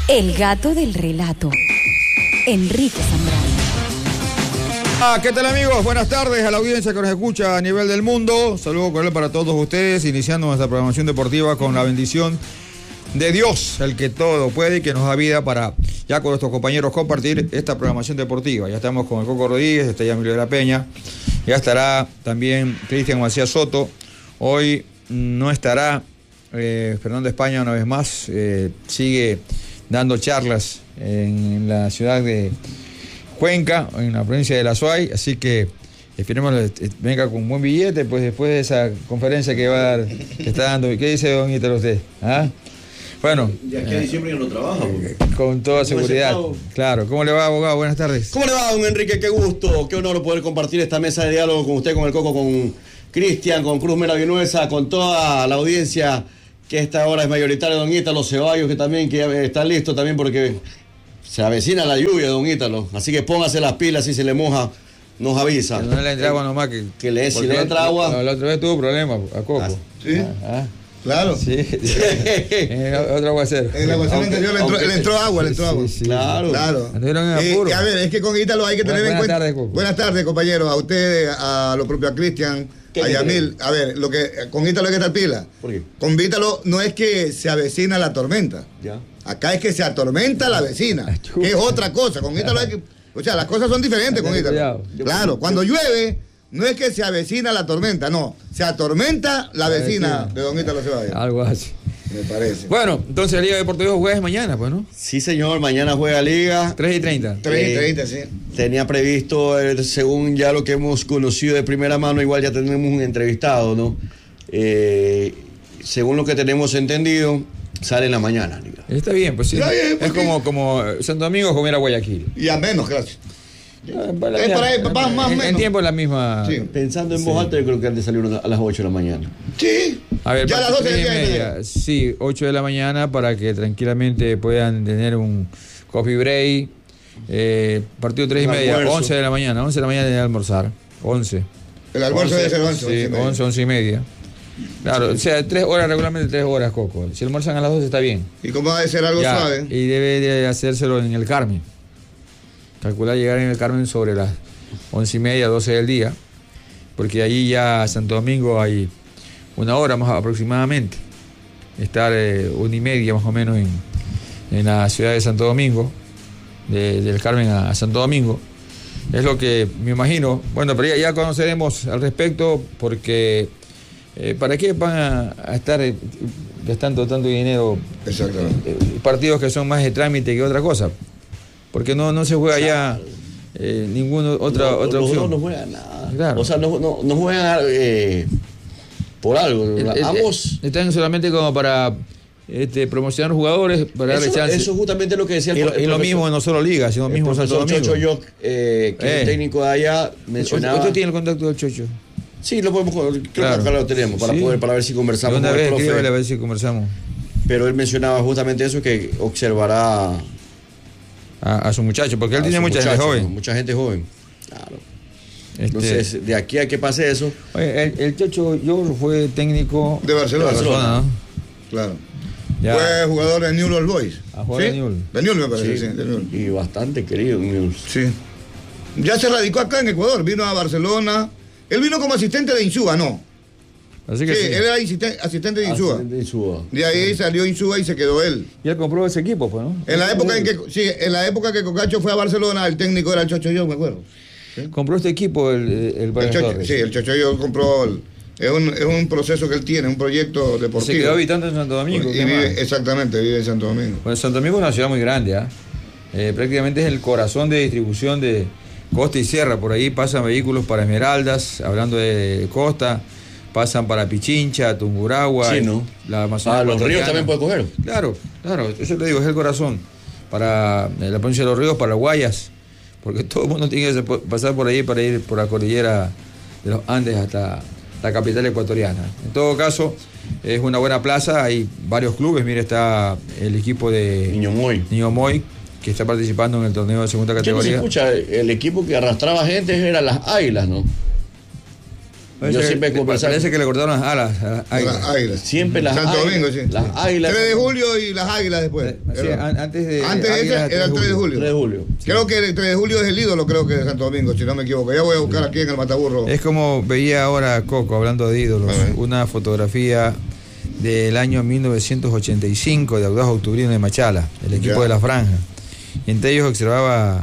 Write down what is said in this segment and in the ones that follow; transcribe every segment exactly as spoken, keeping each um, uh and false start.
El gato del relato. Enrique Zambrano. Ah, ¿qué tal, amigos? Buenas tardes a la audiencia que nos escucha a nivel del mundo. Saludo cordial para todos ustedes, iniciando nuestra programación deportiva con la bendición de Dios, el que todo puede y que nos da vida para, ya con nuestros compañeros, compartir esta programación deportiva. Ya estamos con el Coco Rodríguez, está ya Emilio de la Peña, ya estará también Cristian Macías Soto. Hoy no estará eh, Fernando España una vez más, eh, sigue dando charlas en la ciudad de Cuenca, en la provincia de La Suay, así que esperemos que venga con un buen billete, pues después de esa conferencia que va a dar, que está dando. ¿Qué dice don Ítalo usted? ¿Ah? Bueno. Ya que a diciembre ya no trabaja. Porque... Con toda seguridad. Claro. ¿Cómo le va, abogado? Buenas tardes. ¿Cómo le va, don Enrique? Qué gusto, qué honor poder compartir esta mesa de diálogo con usted, con el Coco, con Cristian, con Cruz Mera Vinuesa, con toda la audiencia que a esta hora es mayoritaria, don Ítalo Ceballos, que también que ya está listo también porque se avecina la lluvia, don Ítalo. Así que póngase las pilas, si se le moja, nos avisa. Que no le entra agua nomás. Que, que le, si le entra agua. La, la otra vez tuvo problemas a Coco. Ah, ¿sí? Ah, ah. Claro. Sí. Otro aguacero. En el aguacero Aunque, anterior le entró, aunque, le entró agua, le entró sí, agua. sí, claro. Claro. Eh, a ver, es que con Ítalo hay que tener buenas en cuenta. Tardes, Coco. Buenas tardes, compañeros. A ustedes, a lo propio a Cristian, a Yamil. A ver, lo que con Ítalo hay que estar pila. ¿Por qué? Con Ítalo no es que se avecina la tormenta. Ya. Acá es que se atormenta la vecina, que es otra cosa. Con Ítalo hay que, o sea, las cosas son diferentes con Ítalo. Claro, cuando llueve no es que se avecina la tormenta, no, se atormenta la vecina de don Ítalo Ceballos. Algo así. Me parece. Bueno, entonces la Liga de Puerto Rico juega mañana, pues, ¿no? Sí, señor, mañana juega Liga. tres y treinta. tres y treinta, sí. Tenía previsto, eh, según ya lo que hemos conocido de primera mano, igual ya tenemos un entrevistado, ¿no? Eh, según lo que tenemos entendido, sale en la mañana, Liga. Está bien, pues sí. Está bien, es como, como Santo Domingo comer a Guayaquil. Y a menos, gracias. Ah, Es para ahí, más, más, en, menos. en tiempo es la misma. Sí. Pensando en Sí. voz alta, yo creo que han de salir a las ocho de la mañana. Sí. A ver, ya a las doce tres y del día. media. Sí, ocho de la mañana para que tranquilamente puedan tener un coffee break. Eh, partido tres y Un media, almuerzo. once de la mañana, once de la mañana de almorzar. once. El almuerzo once, debe ser once. Sí, once, once, once y media. Claro, o sea, tres horas, regularmente tres horas, Coco. Si almuerzan a las doce está bien. Y como ha de ser algo Ya, suave. y debe de hacérselo en el Carmen. Calcular llegar en el Carmen sobre las once y media, doce del día, porque allí ya a Santo Domingo hay una hora más aproximadamente. Estar eh, una y media más o menos en, en la ciudad de Santo Domingo, de, del Carmen a, a Santo Domingo. Es lo que me imagino. Bueno, pero ya, ya conoceremos al respecto, porque eh, ¿para qué van a, a estar eh, gastando tanto dinero? Exactamente. Eh, partidos que son más de trámite que otra cosa, porque no, no se juega ya eh, ninguna otra, no, otra los opción. dos no juegan nada. Claro. O sea, no, no, no juegan eh, por algo. El- el- Ambos. están solamente como para este, promocionar jugadores, para darle Eso, chance. eso es justamente lo que decía el y, pro- lo- y el lo profesor- mismo no solo Liga, sino el mismo Santo profesor Domingo. Chocho Yoc, eh, que es Eh. el técnico de allá, mencionaba. ¿Usted tiene el contacto del Chocho? Sí, lo podemos, creo Claro. que acá lo tenemos para Sí. poder, para ver si conversamos Una con el vez profe. escríbale a ver si conversamos Pero él mencionaba justamente eso, que observará a, a su muchacho, porque él a tiene su mucha gente muchacho, joven. ¿no? Mucha gente joven. Claro. Este, Entonces, de aquí a que pase eso, oye, el, el Chocho yo fue técnico De Barcelona. de Barcelona, ¿no? Claro. Ya. Fue jugador de Newell's Old Boys. Ah, jugó de ¿Sí? Newell's. De Newell's me parece, sí, sí, de Newell's. y bastante querido. Sí. Ya se radicó acá en Ecuador, vino a Barcelona. Él vino como asistente de Insúa, ¿no? Así Sí, que sí. él era asisten- asistente de Insúa. Asistente de Insúa. De ahí salió Insúa y se quedó él. Y él compró ese equipo, pues, ¿no? En la época en que sí, en la época que Cocacho fue a Barcelona, el técnico era el Chocho Yo, me acuerdo. Compró este equipo el, el, El Vargas Chocho, Torres. sí, el Chocho Yo compró el- es un, es un proceso que él tiene, un proyecto deportivo. Se quedó habitando en Santo Domingo. Y ¿qué vive- más? exactamente, vive en Santo Domingo. Bueno, Santo Domingo es una ciudad muy grande, ¿ah? Eh, prácticamente es el corazón de distribución de costa y sierra. Por ahí pasan vehículos para Esmeraldas, hablando de costa, pasan para Pichincha, Tungurahua, Sí, ¿no? la Amazonía Ah, los ríos ecuatoriana. también puede coger. Claro, claro, eso te digo, es el corazón. Para eh, la provincia de los ríos, para Guayas, porque todo el mundo tiene que pasar por ahí para ir por la cordillera de los Andes hasta la capital ecuatoriana. En todo caso, es una buena plaza, hay varios clubes. Mire, está el equipo de Niño Moy. Niño Moy, que está participando en el torneo de segunda ¿Qué no se categoría. escucha? El equipo que arrastraba gente era las Águilas, ¿no? Yo siempre conversaba. Parece que le cortaron las alas a las águilas. Las águilas. Siempre las Santo águilas. Domingo, sí. Las águilas. tres de julio y las águilas después. Sí, an- antes de. Antes de ese Águilas, era el tres de julio. tres de julio. Creo que el tres de julio es el ídolo, creo que de Santo Domingo, si no me equivoco. Ya voy a buscar aquí en el Mataburro. Es como veía ahora Coco, hablando de ídolos, A ver. una fotografía del año mil novecientos ochenta y cinco de Audaz Octubrino de Machala, el equipo Ya. de la Franja. Y entre ellos observaba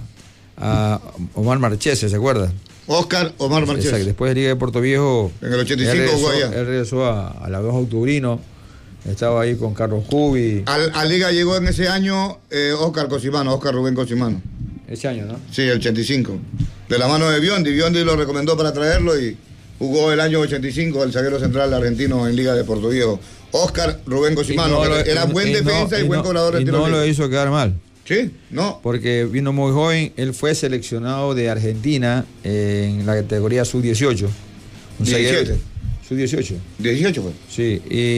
a Omar Marchese, ¿se acuerda? Oscar Omar Marchés. Exacto. Después de Liga de Puerto Viejo. En el ochenta y cinco él regresó, jugó allá. él regresó a, a la Audaz Octubrino. Estaba ahí con Carlos Cubi. Al, a Liga llegó en ese año eh, Oscar Cosimano, Oscar Rubén Cosimano. Ese año, ¿no? Sí, el ochenta y cinco. De la mano de Biondi. Biondi lo recomendó para traerlo y jugó el año ochenta y cinco el zaguero central argentino en Liga de Puerto Viejo. Oscar Rubén Cosimano, Y no que lo- era y- buen y no- defensa y, y buen no- cobrador de y tiro no libre. lo hizo quedar mal. Sí, no. Porque vino muy joven, él fue seleccionado de Argentina en la categoría sub dieciocho. Un zaguero- diecisiete. sub dieciocho. dieciocho fue. Sí,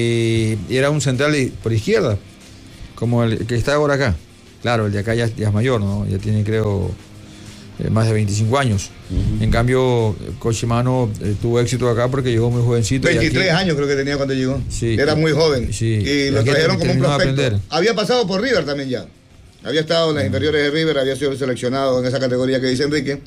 y, y era un central de- por izquierda, como el que está ahora acá. Claro, el de acá ya, ya es mayor, ¿no? Ya tiene, creo, eh, más de veinticinco años. Uh-huh. En cambio, Cochimano eh, tuvo éxito acá porque llegó muy jovencito. veintitrés y aquí, años creo que tenía cuando llegó. Sí. Era muy joven. Sí. Y lo Aquí trajeron como un terminó de prospecto. aprender. Había pasado por River también ya. Había estado en las inferiores de River, había sido seleccionado en esa categoría que dice Enrique.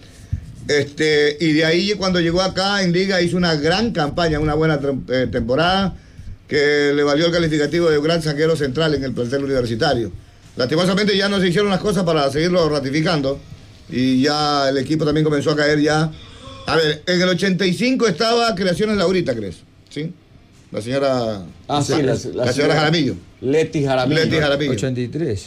Este, y de ahí cuando llegó acá en Liga hizo una gran campaña, una buena eh, temporada que le valió el calificativo de un gran zaguero central en el plantel universitario. Lastimosamente ya no se hicieron las cosas para seguirlo ratificando y ya el equipo también comenzó a caer ya. A ver, en el ochenta y cinco estaba Creaciones Laurita, ¿crees? ¿Sí? La señora... Ah, sí, la, la, la la señora Jaramillo. Leti Jaramillo. Leti Jaramillo. ochenta y tres.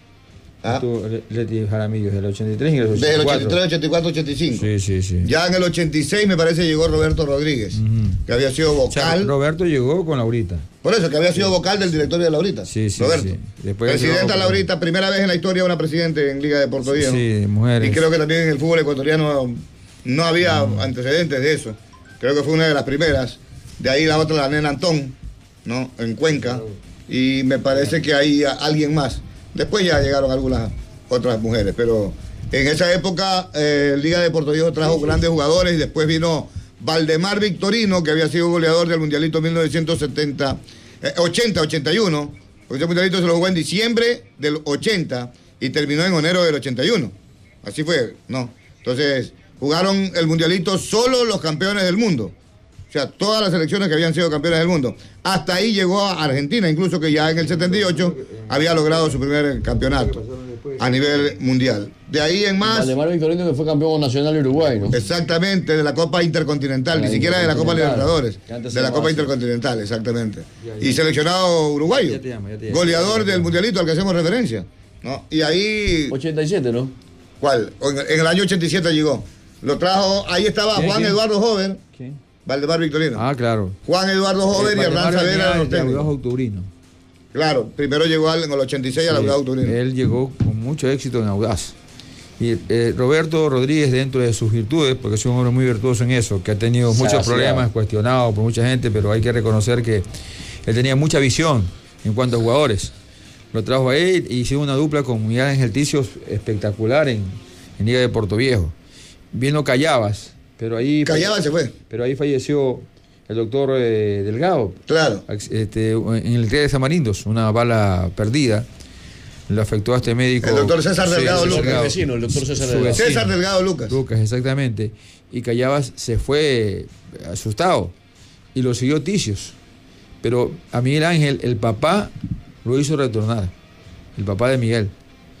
Ah. Estuvo Le- Leti Jaramillo, del ochenta y tres y el Desde el ochenta y ochenta y cuatro. tres, ochenta y cuatro, ochenta y cinco. Sí, sí, sí. Ya en el ochenta y seis me parece llegó Roberto Rodríguez, Ujú. que había sido O sea, vocal. Roberto llegó con Laurita. Por eso, que había sido vocal del directorio de Laurita. Sí, sí, Roberto. sí. Después Presidenta llegó- Laurita, primera vez en la historia una presidente en Liga de Puerto Viejo. Sí, mujeres. Y creo que también en el fútbol ecuatoriano no había Mm. antecedentes de eso. Creo que fue una de las primeras. De ahí la otra, la nena Antón, ¿no? En Cuenca. Y me parece que hay a- alguien más. Después ya llegaron algunas otras mujeres, pero en esa época eh, Liga de Puerto Viejo trajo grandes jugadores y después vino Valdemar Victorino, que había sido goleador del Mundialito mil novecientos setenta, eh, ochenta, ochenta y uno, porque ese Mundialito se lo jugó en diciembre del ochenta y terminó en enero del ochenta y uno. Así fue, ¿no? Entonces, jugaron el Mundialito solo los campeones del mundo. O sea, todas las selecciones que habían sido campeones del mundo. Hasta ahí llegó a Argentina, incluso que ya en el setenta y ocho había logrado su primer campeonato a nivel mundial. De ahí en más, Valdemar Victorino, que fue campeón nacional de Uruguay, ¿no? exactamente, de la Copa Intercontinental, La ni siquiera de la Copa Intercontinental, Libertadores, que antes de la se Copa llamaba así. Intercontinental, exactamente. Y seleccionado uruguayo, Ya te llamo, ya te llamo. goleador del Mundialito al que hacemos referencia, ¿no? Y ahí, ochenta y siete, ¿no? ¿cuál? En el año ochenta y siete llegó. Lo trajo, ahí estaba ¿Quién, Juan quién? Eduardo Jover, ¿Quién? Valdemar Victorino. Ah, claro. Juan Eduardo Jover y Hernán Valdemar Saavedra venía eran los de Audaz técnicos. Octubrino. Claro, primero llegó al, en el ochenta y seis a la Sí, Audaz Octubrino. Él llegó con mucho éxito en Audaz. Y eh, Roberto Rodríguez, dentro de sus virtudes, porque es un hombre muy virtuoso en eso, que ha tenido muchos Saciado. problemas, cuestionado por mucha gente, pero hay que reconocer que él tenía mucha visión en cuanto a jugadores. Lo trajo a él y hicieron una dupla con Miguel Ángel Ticios espectacular en, en Liga de Puerto Viejo. Vino Callabas, pero ahí, Callaba se fue, pero ahí falleció el doctor eh, Delgado, claro. este, en el T de Samarindos, una bala perdida. Le afectó a este médico. El doctor César Delgado César Lucas. El vecino, el doctor César Su Delgado. vecino. César Delgado Lucas. Lucas, exactamente. Y Callabas se fue asustado y lo siguió Ticios. Pero a Miguel Ángel, el papá, lo hizo retornar. El papá de Miguel.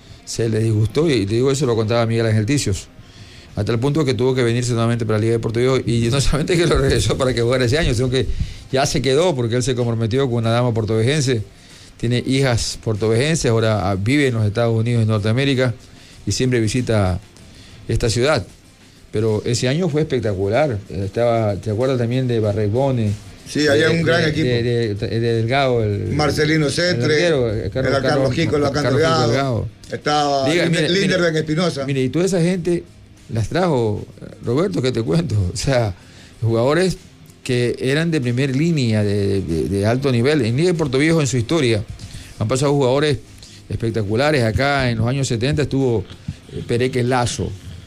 Se le disgustó y te digo, eso lo contaba Miguel Ángel Ticios. Hasta el punto que tuvo que venirse nuevamente para la Liga de Puerto Viejo y no solamente que lo regresó para que jugara ese año, sino que ya se quedó porque él se comprometió con una dama portovejense. Tiene hijas portovejenses, ahora vive en los Estados Unidos de Norteamérica y siempre visita esta ciudad. Pero ese año fue espectacular. Estaba, ¿te acuerdas también de Barregone? Sí, había De- un gran de- equipo. De, de- de Delgado, el, Marcelino Cetre, el arquero, eh, Carlos- era Carlos Carlos- Kiko Lacán Carlos Kiko Delgado, Delgado. estaba Diga, Linder- mire, mire, Linderberg Espinosa. Mire, y toda esa gente las trajo Roberto, que te cuento. O sea, jugadores que eran de primer línea, de, de- de alto nivel. En Liga de Puerto Viejo, en su historia, han pasado jugadores espectaculares. Acá en los años setenta estuvo eh, Pereque Lazo,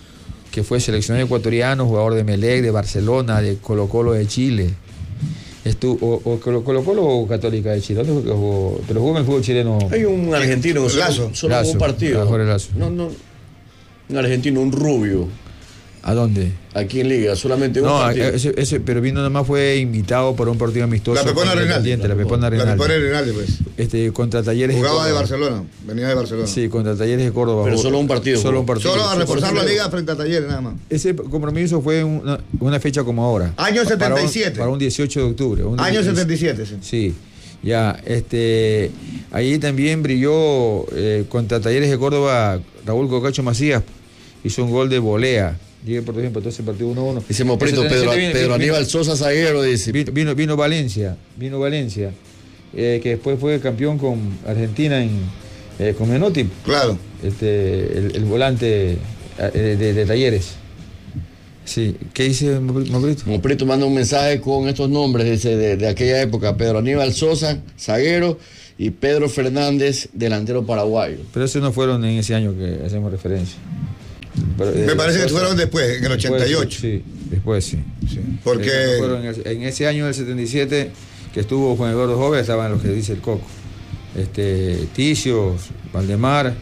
que fue seleccionado ecuatoriano, jugador de Melec, de Barcelona, de Colo Colo de Chile. Estuvo, o, o Colo Colo o Católica de Chile, ¿dónde jugó? Pero jugó en el fútbol chileno. Hay un argentino que solo, Lazo. solo Lazo, jugó un partido. Jorge Lazo. No, no. Un argentino, un rubio. ¿A dónde? Aquí en Liga, solamente un No, partido. ese, ese, pero vino nada más, fue invitado por un partido amistoso. La Pepona contra Rinaldi. Independiente, La Pepona La Rinaldi. Pepona Rinaldi, pues. Este, contra Talleres Jugaba de Córdoba. Barcelona, venía de Barcelona. Sí, contra Talleres de Córdoba. Pero Jugó- solo un partido, Solo jugó. un partido. Solo a Sí, reforzar la partido. liga frente a Talleres, nada más. Ese compromiso fue una, una fecha como ahora. Año Para un- setenta y siete. Para un dieciocho de octubre. Un Año dieciocho. setenta y siete, sí. Sí, ya, este, ahí también brilló eh, contra Talleres de Córdoba Raúl Cocacho Macías, hizo un gol de volea. Llegué por ejemplo, todo ese partido uno a uno. Dice Moprito, Ese Pedro, viene- Pedro vino- Aníbal Sosa Zaguero, dice. Vino, vino, vino Valencia, vino Valencia, eh, que después fue campeón con Argentina en, eh, con Menotti, Claro. este, el, el volante eh, de, de Talleres. Sí, ¿qué dice Moprito? Moprito manda un mensaje con estos nombres dice, de, de aquella época: Pedro Aníbal Sosa, zaguero, y Pedro Fernández, delantero paraguayo. Pero esos no fueron en ese año que hacemos referencia. Pero, Me eh, parece que Sosa- fueron después, en el ochenta y ocho. Sí, después sí. Sí, Eh, porque fueron en, el- en ese año del setenta y siete que estuvo Juan Eduardo Joven, estaban los que dice el Coco. Este, Ticio, Valdemar,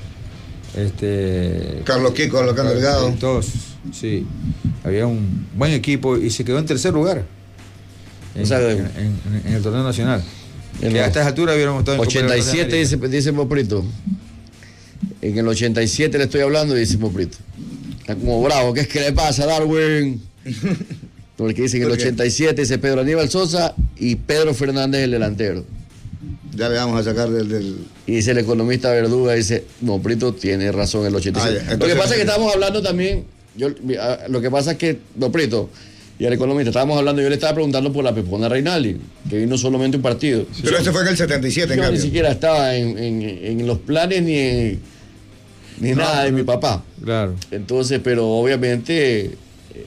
este. Carlos Kiko, Carlos Cano Delgado. Todos, sí. Había un buen equipo y se quedó en tercer lugar. En, O sea, en- en- en el torneo nacional. En Que a los estas alturas hubiéramos estado en Copa ochenta y siete Libertadores. dice, dice Moprito. En el ochenta y siete le estoy hablando, dice Moprito. Está como bravo, ¿qué es que le pasa, Darwin? Porque dice en el ¿Por qué? ochenta y siete dice Pedro Aníbal Sosa y Pedro Fernández el delantero. Ya le vamos a sacar del. del... Y dice el economista Verduga, dice, Moprito tiene razón el ochenta y siete. Ah, ya, lo que entonces- pasa es que estábamos hablando también, yo, ah, lo que pasa es que, Moprito y el economista, estábamos hablando, yo le estaba preguntando por la Pepona Reinaldi, que vino solamente un partido. Pero ese fue en el setenta y siete, en Yo ni cambio. siquiera estaba en, en- en los planes ni, en- ni nada de mi papá. Claro. Entonces, pero obviamente eh,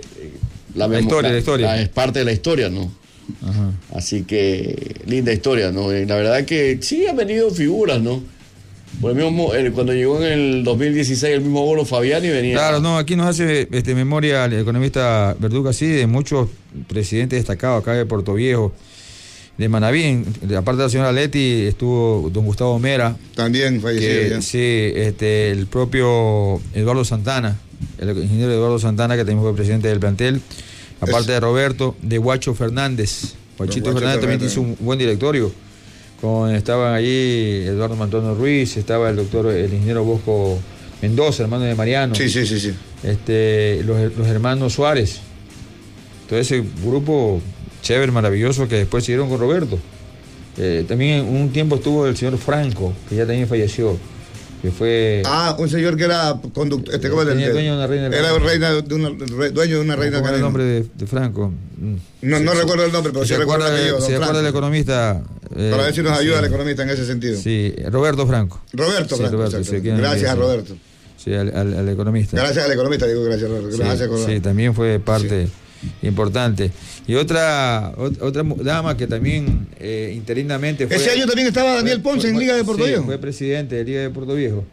la, memo- historia, la historia. es parte de la historia, ¿no? Ajá. Así que linda historia, ¿no? Y la verdad que sí han venido figuras, ¿no? Por el mismo, eh, cuando llegó en el dos mil dieciséis el mismo Golo Fabiani venía. Claro, no, aquí nos hace este, memoria el economista Verduga, sí, de muchos presidentes destacados acá de Puerto Viejo, de Manaví, en- de- aparte de la señora Leti, estuvo don Gustavo Mera, También fallecido que, ya. sí, este, el propio Eduardo Santana, el ingeniero Eduardo Santana, que también fue presidente del plantel, aparte Es- de Roberto, de Guacho Fernández. Guachito Guacho Fernández también Fernández. hizo un buen directorio. Con, estaban allí Eduardo Mantono Ruiz, estaba el doctor, el ingeniero Bosco Mendoza, hermano de Mariano. Sí, sí, sí, sí. Este, los, los hermanos Suárez. Todo ese grupo chévere, maravilloso, que después siguieron con Roberto. Eh, también un tiempo estuvo el señor Franco, que ya también falleció, que fue... Ah, un señor que era conductor. Este, ¿cómo es? Tenía Del- dueño de una reina del Era canino. reina de una, re- dueño de una reina ¿Cómo era el canino. nombre de, de Franco? Mm. No, no recuerdo el nombre, pero sí ¿Se recuerdo acuerda, el apellido, don ¿se acuerda Franco. del economista? eh, Para ver si nos ayuda sí, el economista en ese sentido. Sí, Roberto Franco. Roberto Sí, Franco. Roberto, exacto. sí, aquí en Gracias a sí. Roberto. Sí, al, al- al economista. Gracias al economista, digo gracias a Roberto. que Sí, nos hace acordar. sí, también fue parte importante. Y otra ot- otra mu- dama que también eh, interinamente fue... Ese año también estaba Daniel fue- Ponce en fue- Liga de Puerto sí, Viejo. fue presidente de Liga de Puerto Viejo.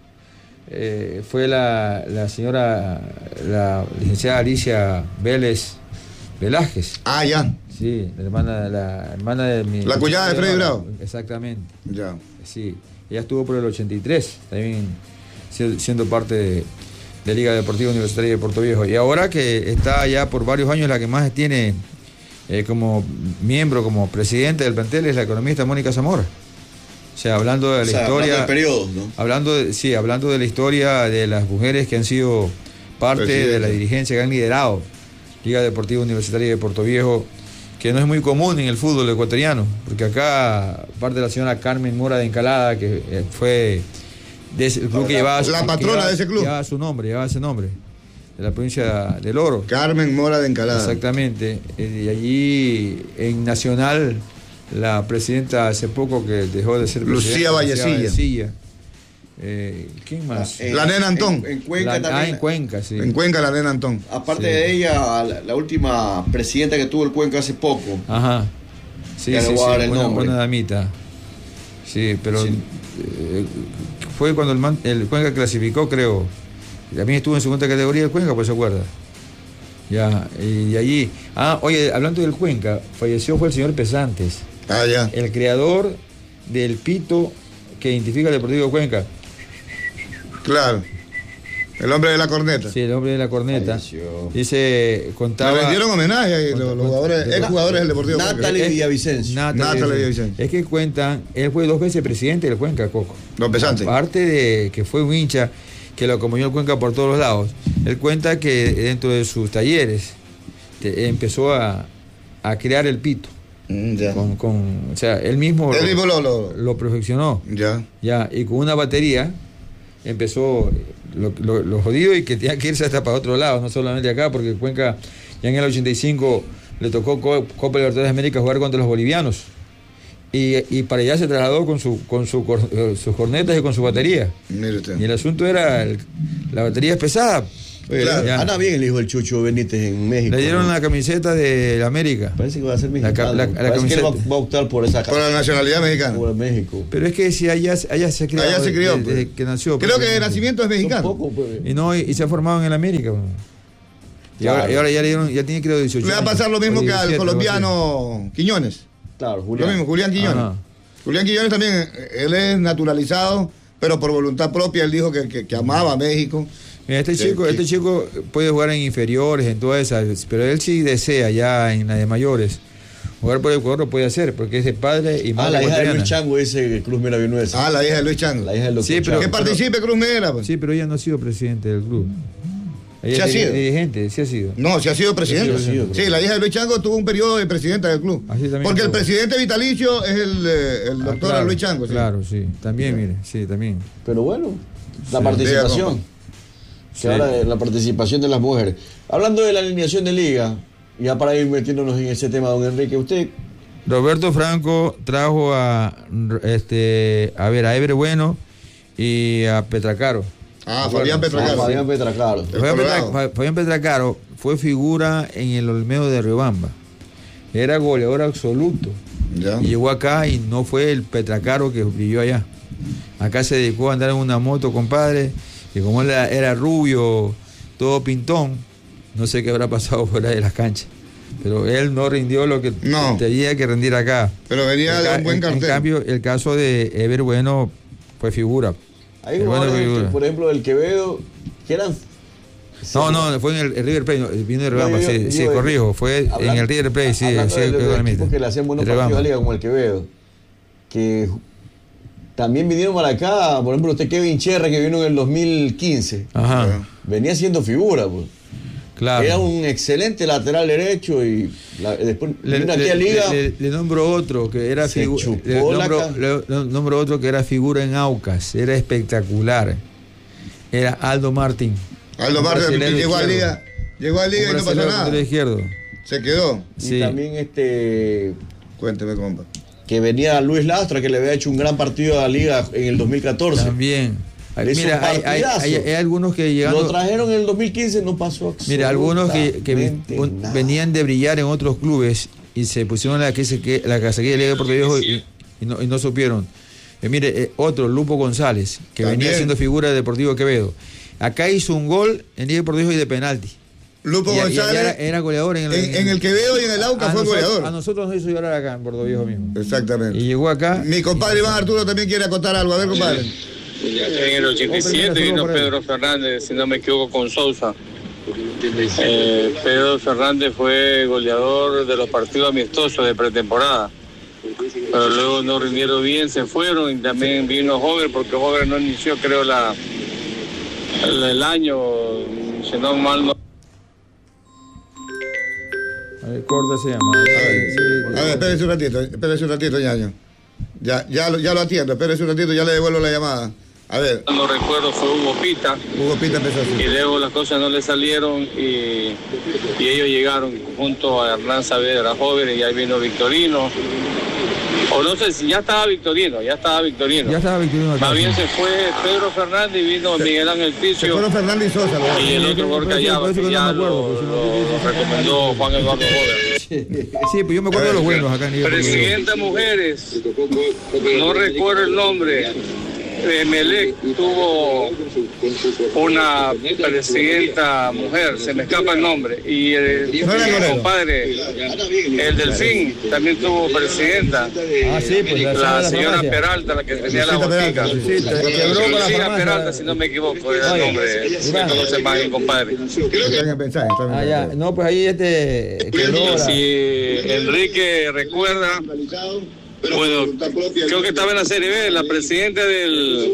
Eh, fue la, la señora, la licenciada Alicia Vélez Velázquez. Ah, ya. Sí, la hermana, la hermana de mi... La cuñada de Freddy Bravo. Exactamente. Ya. Sí, ella estuvo por el ochenta y tres, también si- siendo parte de, de Liga Deportiva Universitaria de Puerto Viejo. Y ahora que está ya por varios años, la que más tiene eh, como miembro, como presidente del plantel, es la economista Mónica Zamora. O sea, hablando de la O sea, historia... hablando de periodos, ¿no? Hablando de, sí, hablando de la historia de las mujeres que han sido parte Presidente. de la dirigencia, que han liderado Liga Deportiva Universitaria de Puerto Viejo, que no es muy común en el fútbol ecuatoriano, porque acá, aparte de la señora Carmen Mora de Encalada, que eh, fue de ese club que llevaba, La que patrona llevaba- de ese club. llevaba su nombre, llevaba ese nombre, de la provincia del Oro. Carmen Mora de Encalada. Exactamente. Eh, Y allí en Nacional, la presidenta hace poco que dejó de ser Lucía presidenta, Vallecilla. Vallecilla. Eh, ¿Quién más? Eh, La nena Antón. En, en Cuenca La- también. Ah, en Cuenca, sí. En Cuenca, la nena Antón. Aparte Sí. de ella, la, la última presidenta que tuvo el Cuenca hace poco. Ajá. Sí, Ya sí, le voy a sí, dar el buena, nombre. buena damita. Sí, pero Sí. eh, fue cuando el, man- el Cuenca clasificó, creo. También estuvo en segunda categoría de Cuenca, pues se acuerda. Ya, y de allí. Ah, oye, hablando del Cuenca, falleció fue el señor Pesantes. Ah, ya. El creador del pito que identifica al Deportivo Cuenca. Claro. El hombre de la corneta. Sí, el hombre de la corneta. Falleció. Dice, contaba. Le rendieron homenaje ahí, los, los jugadores, de- exjugadores del Deportivo Cuenca. Natalie Villavicencio. Natalie Natalie Villavicencio. Villavicencio. Es que cuentan, él fue dos veces presidente del Cuenca, Coco. Don Pesante. Aparte de que fue un hincha que lo acompañó el Cuenca por todos los lados, él cuenta que dentro de sus talleres te- empezó a, a crear el pito. Mm, ya. Con, con, o sea, él mismo, Él lo, mismo lo, lo- lo perfeccionó. Ya. Ya, y con una batería empezó lo, lo- lo jodido y que tenía que irse hasta para otro lado, no solamente acá, porque Cuenca ya en el ochenta y cinco le tocó Co- Copa Libertadores de América jugar contra los bolivianos. Y, y para allá se trasladó con su con su, cor- eh, sus cornetas y con su batería. Mire usted. Y el asunto era, el- la batería es pesada. Oye, Claro. Ya. anda bien el hijo del Chucho Benítez en México. Le dieron ¿no? la camiseta de América. Parece que va a ser La mexicano. ca- la- la Parece que él va, camiseta. va a optar por esa Por la nacionalidad mexicana. por México. Pero es que si allá, allá se crió. Allá se crió, Desde, pues. desde que nació. Creo pues, que de nacimiento es mexicano. Tampoco, pues. Y no, y, y se ha formado en el América. pues. Y, ahora, Claro. y ahora ya le dieron, ya tiene creo dieciocho Le va a años. pasar lo mismo O que al diecisiete, colombiano Quiñones. Claro, Lo Julián. mismo, Julián Quiñones. Ajá. Julián Quiñones también, eh, él es naturalizado, pero por voluntad propia él dijo que, que, que amaba a México. Mira, este Sí, chico, sí. este chico puede jugar en inferiores, en todas esas, pero él sí desea ya en la de mayores. Jugar por el Ecuador lo puede hacer, porque es de padre y Ah, madre la hija de ecuatoriana. Luis Chango, ese Cruz Mera Vinuesa. Ah, la hija de Luis Chango. La hija del doctor Sí, pero- Chango. Que participe Cruz Mera. Pues. Sí, pero ella no ha sido presidente del club. Ella ¿Sí ha es sido? dirigente, sí ha sido. No, si ha sido presidente. Sí, ha sido, Sí, la hija de Luis Chango tuvo un periodo de presidenta del club. Así también Porque el tuvo. presidente vitalicio es el, eh, el Ah, doctor claro, Luis Chango. Sí. Claro, sí. También, mire, sí, también. Pero bueno, la Sí. participación. Diga, Que Sí. ahora eh, la participación de las mujeres. Hablando de la alineación de liga, ya para ir metiéndonos en ese tema, don Enrique, usted. Roberto Franco trajo a este a ver a Ever Bueno y a Petracaro. Ah, Fabián Petracaro. Ah, Fabián Petracaro. El Fabián, Colorado. Petra- Fa- Fabián Petracaro fue figura en el Olmedo de Riobamba. Era goleador absoluto. Ya. Y llegó acá y no fue el Petracaro que brilló allá. Acá se dedicó a andar en una moto, compadre. Y como él era, era rubio, todo pintón, no sé qué habrá pasado fuera de las canchas. Pero él no rindió lo que No. tenía que rendir acá. Pero venía En de ca- un buen en- cartel. En cambio, el caso de Ever Bueno fue figura. Hay El bueno jugadores, fue que, figura. por ejemplo, del Quevedo, que eran. No, no, fue en el, el River Plate, no, vino de Rebamba, No, yo- sí, yo- sí, yo- corrijo, fue hablando- en el River Plate, sí, hablando sí, de los totalmente. equipos que le hacían buenos De partidos a Rebamba. liga, como el Quevedo, que también vinieron para acá, por ejemplo, usted Kevin Cherre, que vino en el dos mil quince, Ajá, venía siendo figura, pues. claro. Era un excelente lateral derecho y la- después Le, vino aquí le- a liga. le- le nombro otro que era Se figura. chupó Le, la nombro- ca- le- le nombro otro que era figura en Aucas, era espectacular. Era Aldo Martín. Aldo Un Martín brasilero llegó a izquierdo. Liga, llegó a Liga Un y no pasó brasilero nada. lateral izquierdo. Se quedó. y Sí. también este Cuénteme, compa. que venía Luis Lastra, que le había hecho un gran partido a la liga en el dos mil catorce. También. Le hizo Mira, un hay, hay- partidazo. hay- hay algunos que llegando. Lo trajeron en el dos mil quince, no pasó Mira, algunos que, que vi- absolutamente un- nada. venían de brillar en otros clubes y se pusieron la que se que la casaquilla de Liga Deportivo Viejo y, y no, y no supieron. Eh, mire, eh, otro, Lupo González, que También. venía siendo figura de Deportivo Quevedo. Acá hizo un gol en Liga Deportivo Viejo y de penalti. Lupo Y- y- y González. era, era goleador en el, en, en el Quevedo y en el Auca a fue nosotros- goleador. A nosotros nos hizo llorar acá en Puerto Viejo mismo. Exactamente. Y llegó acá. Mi compadre Iván Arturo también quiere acotar algo. A ver, compadre. En el ochenta y siete vino Pedro Fernández, si no me equivoco, con Sousa. Eh, Pedro Fernández fue goleador de los partidos amistosos de pretemporada. Pero luego no rindieron bien, se fueron y también vino Hover, porque Hover no inició, creo, la el, el año, si no mal no. A ver, corta se llama. A ver, a ver, espérese un ratito, espérese un ratito, ñaño. Ya, ya, lo- ya lo atiendo, espérese un ratito, ya le devuelvo la llamada. A ver, No recuerdo, fue Hugo Pita. Hugo Pita empezó así. Y luego las cosas no le salieron y, y ellos llegaron junto a Hernán Saavedra joven y ahí vino Victorino. O no sé si ya estaba Victorino, ya estaba Victorino. Ya estaba Victorino acá. Más bien se fue Pedro Fernández y vino Miguel Ángel Se Picio fueron Fernández y Sosa. los- y el otro Por Gorka eso- Llava, por eso que que no ya me acuerdo, lo, pues, si no, lo recomendó Juan Eduardo Jover. Sí, pues yo me acuerdo de los buenos acá en Liga Deportivo Viejo. Presidenta Mujeres, no recuerdo el nombre. Emelec tuvo una presidenta mujer, se me escapa el nombre, y el, No era mi Moreno. compadre, el Delfín, también tuvo presidenta. Ah, sí, pues la, La de señora farmacia. Peralta, la que tenía la Lucita Peralta, botica. Sí, te- quebró con la Lucía farmacia. Peralta, si no me equivoco, era el Oye, nombre. Iván. Me conoce más mi compadre. Está en el mensaje, está en el Ah, ya. mensaje. No, pues ahí este quebró la- Si Enrique recuerda, bueno, creo que estaba en la Serie B, la presidenta del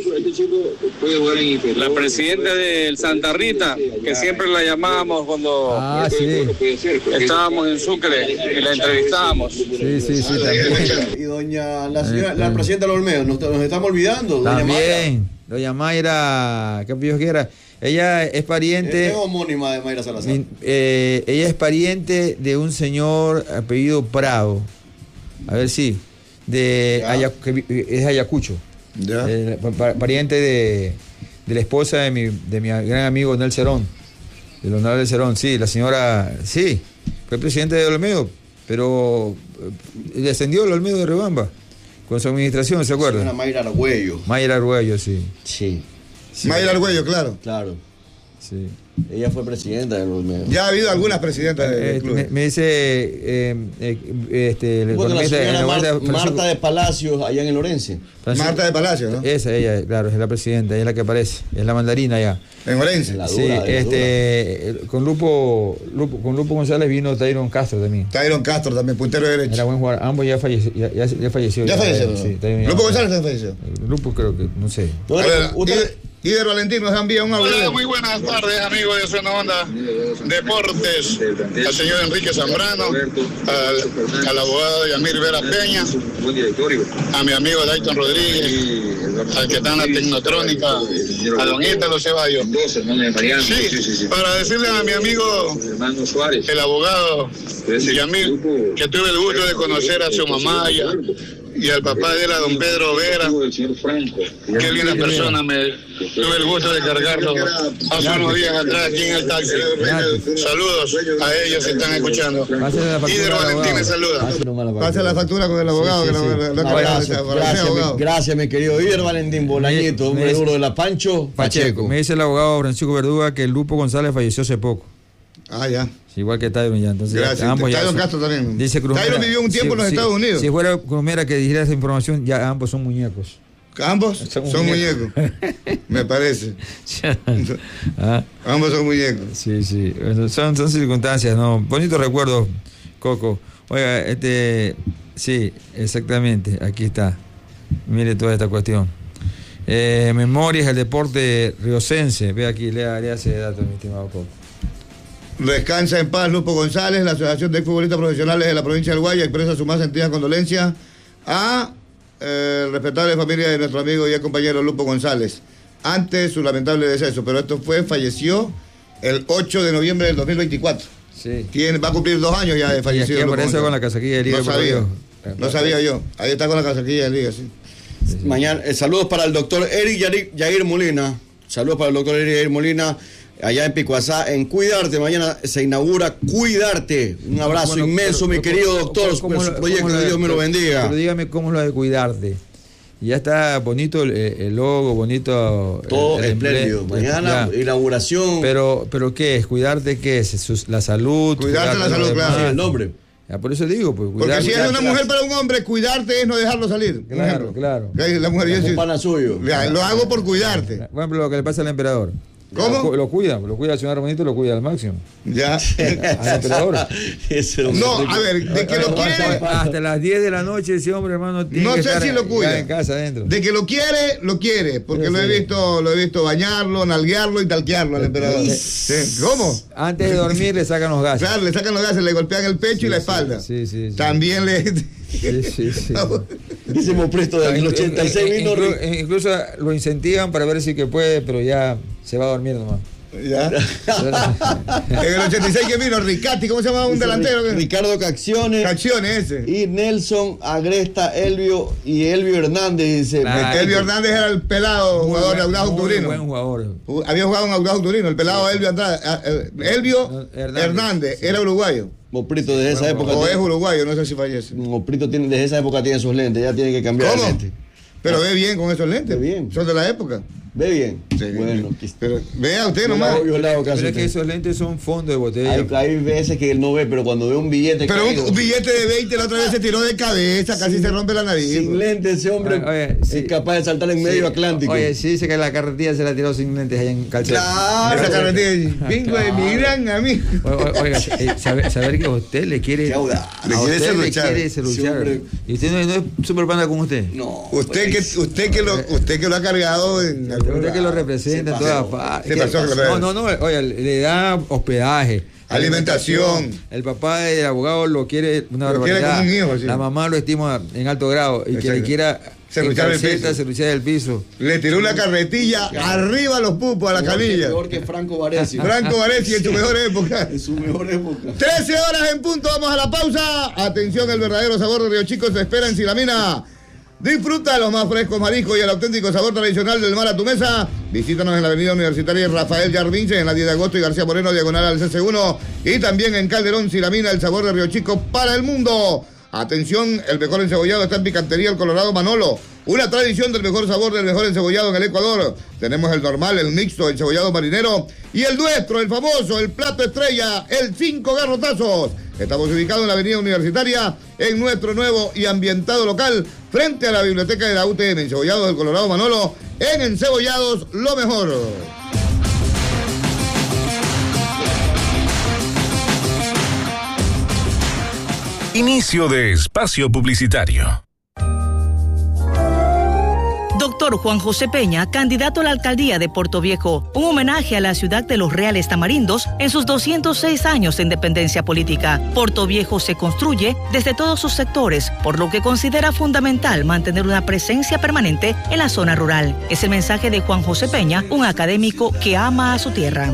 la presidenta del Santa Rita, que siempre la llamábamos cuando Ah, sí. estábamos en Sucre y la entrevistábamos. Sí, sí, sí, también. Y doña, la señora, la presidenta de los Olmedos, nos, nos estamos olvidando. Doña También. Doña Mayra, ¿qué pillos que era? Ella es Mayra. pariente. Es homónima de Mayra Salazar. Mi- eh, ella es pariente de un señor apellido Prado. A ver si. De Ya. Aya- que vi- es Ayacucho. Ya. Eh, pa- pa- pariente de, de la esposa de mi, de mi gran amigo Nel Cerón. De Leonardo del Cerón, sí, la señora, sí, fue presidente de Olmedo, pero eh, descendió el Olmedo de Rebamba con su administración, ¿se Señora acuerda? Mayra Argüello. Mayra Arguello, sí. Sí, sí. Mayra Argüello, claro. claro. Sí. Ella fue presidenta de los Olmedos. Ya ha habido algunas presidentas del Eh, del club. me, me dice eh, eh, este, el Bueno, la economista- señora el Mar- economista Francisco- Marta de Palacios, allá en el Orense. Francisco- Marta de Palacio, ¿no? Esa, ella, claro, es la presidenta, ella es la que aparece, es la mandarina ya. En Orense. La Sí, dura, de la este, eh, con Lupo, Lupo, con Lupo González vino Tyron Castro también. Tyron Castro también, puntero derecho. Era buen jugador, ambos ya, falle- ya, ya, ya falleció. Ya falleció, ¿no? Sí, Tyron ya- Lupo González también falleció. Lupo creo que, no sé. A ver, Usted- Ider- Ider Valentín nos envía un audio. Hola, muy buenas tardes, amigos de Zona Onda Deportes, al señor Enrique Zambrano, al, al abogado Yamir Vera Peña, a mi amigo Dayton Rodríguez, al que está en la Tecnotrónica, a don Ítalo Ceballos. Sí, para decirle a mi amigo, el abogado Yamir, que tuve el gusto de conocer a su mamá y, a- y al papá de él, a don Pedro Vera. Qué linda persona, me tuve el gusto de cargarlo hace unos días atrás aquí en el taxi. Saludos a ellos si están escuchando. Pásale la factura Ider al Valentín me abogado. saluda. Pase nomás la Pase factura. la factura con el abogado. Sí, que sí, lo- sí. lo- lo- Un lo- abrazo. lo- lo- Gracias, mi, abogado. gracias, mi querido Iber Valentín Bolañito, Me- hombre me- duro de la Pancho Pacheco, Pacheco. me dice el abogado Francisco Verduga que Lupo González falleció hace poco. Ah, ya. Igual que Tyron ya, entonces Gracias. ambos ya Tyron son- Castro también. Dice Cruz Tyron Mera, vivió un tiempo en los si- Estados Unidos. Si fuera Cruz Mera que dijera esa información, ya ambos son muñecos. Ambos Son son, muñecos. muñecos. Me parece. Ah, Ambos son muñecos. sí, sí. Bueno, Son, son circunstancias, ¿no? Bonitos recuerdos, Coco. Oiga, este. Sí, exactamente. Aquí está. Mire toda esta cuestión. Eh, Memorias, el deporte riocense. Ve aquí, lea, lea ese dato, mi estimado Coco. Descansa en paz Lupo González. La Asociación de Futbolistas Profesionales de la provincia del Guaya expresa su más sentidas condolencias a eh, respetable familia de nuestro amigo y compañero Lupo González ante su lamentable deceso. Pero esto fue, falleció el ocho de noviembre del dos mil veinticuatro. Sí. Tiene, va a cumplir dos años ya de Y fallecido. aquí Lupo aparece González. con la casaquilla de Liga No por sabía, Dios. no sabía yo. Ahí está con la casaquilla de Liga, sí. Mañana, eh, saludos para el doctor Eric Yair, Yair Molina. Saludos para el doctor Eric Yair Molina, allá en Picuazá, en Cuidarte. Mañana se inaugura Cuidarte. Un abrazo Bueno, inmenso, pero- mi querido ¿cómo- doctor. cómo- Por su cómo- proyecto, cómo lo- Dios me lo pero- bendiga. Pero dígame cómo es lo de cuidarte. Ya está bonito el, el logo, bonito. el- Todo el espléndido. emblema. Mañana, Ya. inauguración. Pero, pero ¿qué es? ¿Cuidarte qué es? Sus- la salud. Cuidarte la lo salud, demás. claro. Sí, el nombre. Ya, por eso digo, pues. Porque cuidarte- si es una cuidarte mujer las- para un hombre, cuidarte es no dejarlo salir. Un Claro, ejemplo. claro. La mujer yo Es un sí- pana suyo. Ya, lo hago por cuidarte. Por ejemplo, lo que le pasa al emperador. ¿Cómo? Lo, cu- lo cuida, lo cuida al señor bonito, lo cuida al máximo. Ya. Al emperador. Ese hombre. No, a ver, de que lo quiere, Hasta, hasta las diez de la noche ese hombre, hermano, tiene no que sé estar si lo ya cuida. en casa adentro. De que lo quiere, lo quiere, porque Sí, lo he sí. visto, lo he visto bañarlo, nalguearlo y talquearlo al emperador. Sí. ¿Cómo? Antes de dormir le sacan los gases. Claro, le sacan los gases, le golpean el pecho y la espalda. Sí, sí, sí. También le. Sí, sí, sí. Dice Mopresto del ochenta y seis vino. Inclu- inclu- incluso lo incentivan para ver si que puede, pero ya se va a dormir nomás. Ya. En el ochenta y seis que vino Ricati, ¿cómo se llama un delantero? Ricardo Cacciones. Acciones ese. Y Nelson Agresta Elvio y Elvio Hernández. Dice, Claro. Elvio Hernández era el pelado jugador de Audaz Muy Octubrino. buen jugador. Había jugado en Audaz Octubrino, el pelado Elvio Andrade. ah, eh, Elvio Hernández. Hernández, era uruguayo. Moprito desde esa época. O es tiene- uruguayo, no sé si fallece. Moprito tiene, desde esa época tiene sus lentes, ya tiene que cambiar ¿Cómo? de lente. Pero ve bien con esos lentes. Ve bien. Son de la época. Ve bien. Sí, bueno, pero vea usted nomás. Pero es que esos lentes son fondo de botella. Hay, hay veces que él no ve, pero cuando ve un billete. Pero caigo, un, un billete de veinte la otra vez se tiró de cabeza, casi sin, se rompe la nariz. Sin lentes, ese hombre oye, oye, es sí, capaz de saltar en medio sí, Atlántico. Oye, sí dice que la carretilla se la tiró sin lentes allá en Calceta. Claro, esa carretilla. Bingo de mi gran amigo. Oiga, eh, saber, saber que a usted le quiere. A le quiere serruchar. Le quiere serruchar. ¿Y usted no, no es super pana con usted? No. Usted que, usted que lo, usted que lo ha cargado en Usted que lo representa en todas partes. Se pasó, no, no, no, oye, le da hospedaje, alimentación. El papá del abogado lo quiere una lo quiere como un hijo, sí. La mamá lo estima en alto grado y que le quiera serruchar el piso. serruchar el piso. Le tiró una carretilla arriba a los pupos a la canilla. Peor que Franco Baresi. Franco Baresi en su mejor época. En su mejor época. trece horas en punto, vamos a la pausa. Atención, el verdadero sabor de Río Chico se espera en Silamina. Disfruta los más frescos mariscos y el auténtico sabor tradicional del mar a tu mesa. Visítanos en la avenida Universitaria Rafael Yarvinche, en la diez de agosto y García Moreno, diagonal al C C uno. Y también en Calderón, Silamina, el sabor de Río Chico para el mundo. Atención, el mejor encebollado está en Picantería El Colorado Manolo. Una tradición del mejor sabor del mejor encebollado en el Ecuador. Tenemos el normal, el mixto, el cebollado marinero y el nuestro, el famoso, el plato estrella, el cinco garrotazos. Estamos ubicados en la avenida Universitaria, en nuestro nuevo y ambientado local, frente a la biblioteca de la U T M. Encebollados del Colorado Manolo, en Encebollados, lo mejor. Inicio de espacio publicitario. Doctor Juan José Peña, candidato a la alcaldía de Puerto Viejo, un homenaje a la ciudad de los Reales Tamarindos en sus doscientos seis años de independencia política. Puerto Viejo se construye desde todos sus sectores, por lo que considera fundamental mantener una presencia permanente en la zona rural. Es el mensaje de Juan José Peña, un académico que ama a su tierra.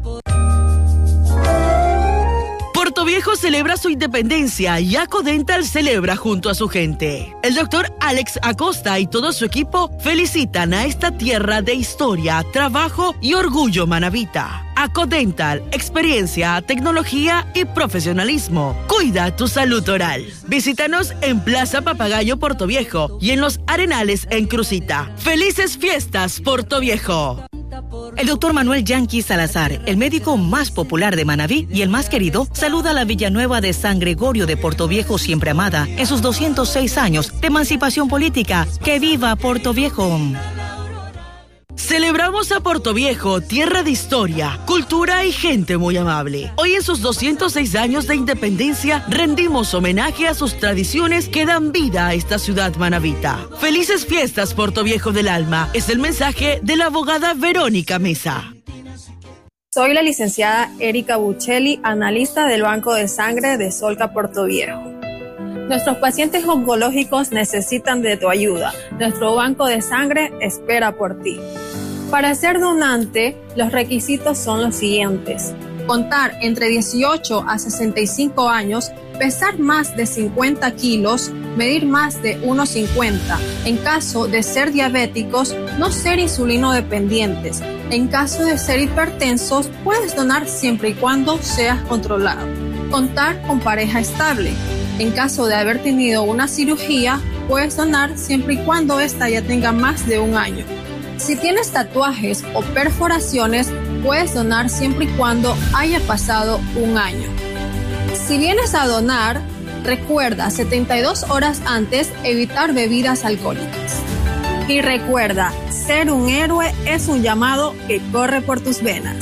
Puerto Viejo celebra su independencia y Acodental celebra junto a su gente. El doctor Alex Acosta y todo su equipo felicitan a esta tierra de historia, trabajo y orgullo manabita. Acodental, experiencia, tecnología y profesionalismo. Cuida tu salud oral. Visítanos en Plaza Papagayo Puerto Viejo y en Los Arenales en Crucita. ¡Felices fiestas, Puerto Viejo! El doctor Manuel Yanqui Salazar, el médico más popular de Manabí y el más querido, saluda a la Villanueva de San Gregorio de Puerto Viejo siempre amada en sus doscientos seis años de emancipación política. ¡Que viva Puerto Viejo! Celebramos a Puerto Viejo, tierra de historia, cultura y gente muy amable. Hoy en sus doscientos seis años de independencia rendimos homenaje a sus tradiciones que dan vida a esta ciudad manabita. Felices fiestas, Puerto Viejo del alma, es el mensaje de la abogada Verónica Mesa. Soy la licenciada Erika Buccelli, analista del Banco de Sangre de Solca Puerto Viejo. Nuestros pacientes oncológicos necesitan de tu ayuda. Nuestro banco de sangre espera por ti. Para ser donante, los requisitos son los siguientes: contar entre dieciocho a sesenta y cinco años, pesar más de cincuenta kilos, medir más de uno cincuenta. En caso de ser diabéticos, no ser insulino dependientes. En caso de ser hipertensos, puedes donar siempre y cuando seas controlado. Contar con pareja estable. En caso de haber tenido una cirugía, puedes donar siempre y cuando ésta ya tenga más de un año. Si tienes tatuajes o perforaciones, puedes donar siempre y cuando haya pasado un año. Si vienes a donar, recuerda setenta y dos horas antes evitar bebidas alcohólicas. Y recuerda, ser un héroe es un llamado que corre por tus venas.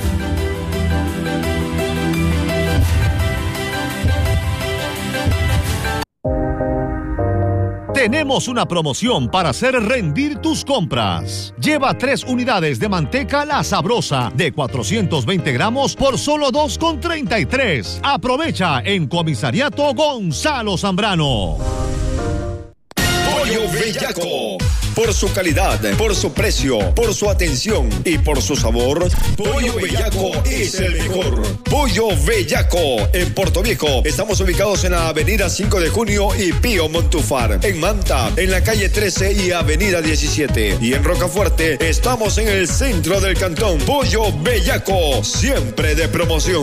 Tenemos una promoción para hacer rendir tus compras. Lleva tres unidades de manteca La Sabrosa de cuatrocientos veinte gramos por solo dos con treinta y tres. Aprovecha en Comisariato Gonzalo Zambrano. Pollo Bellaco. Por su calidad, por su precio, por su atención y por su sabor, Pollo Bellaco es el mejor. Pollo Bellaco en Puerto Viejo. Estamos ubicados en la avenida cinco de junio y Pío Montúfar. En Manta, en la calle trece y avenida diecisiete. Y en Rocafuerte, estamos en el centro del cantón. Pollo Bellaco, siempre de promoción.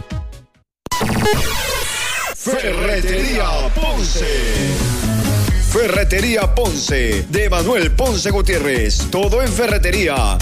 Ferretería Ponce. Ferretería Ponce, de Manuel Ponce Gutiérrez. Todo en ferretería.